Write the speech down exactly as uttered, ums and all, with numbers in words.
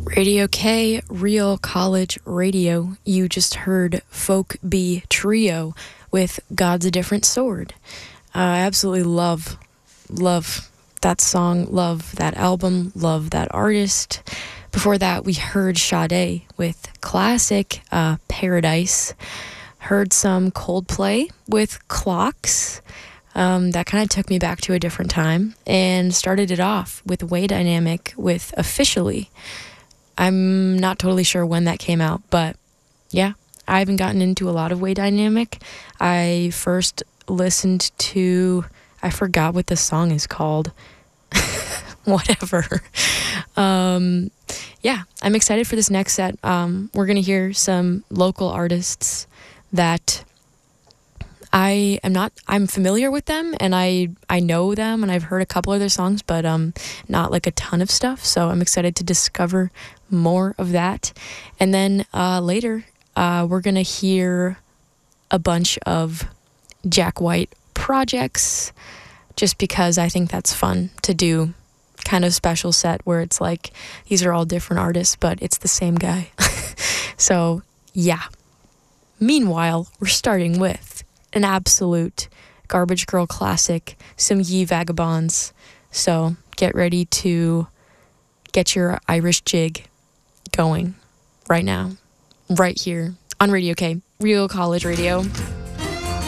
Radio K, Real College Radio. You just heard Folk B Trio with God's a Different Sword. Uh, I absolutely love, love that song, love that album, love that artist. Before that, we heard Sade with classic uh, Paradise. Heard some Coldplay with Clocks. Um, that kind of took me back to a different time. And started it off with Way Dynamic with Officially. I'm not totally sure when that came out, but yeah, I haven't gotten into a lot of Way Dynamic. I first listened to, I forgot what the song is called. Whatever. Um, yeah, I'm excited for this next set. Um, we're going to hear some local artists that I am not, I'm familiar with them and I, I know them and I've heard a couple of their songs, but um, not like a ton of stuff. So I'm excited to discover more of that. And then uh, later, uh, we're going to hear a bunch of Jack White projects just because I think that's fun to do. Kind of special set where it's like, these are all different artists, but it's the same guy. So yeah. Meanwhile, we're starting with an absolute Garbage Girl classic, some Ye Vagabonds. So get ready to get your Irish jig going right now, right here on Radio K, Real College Radio.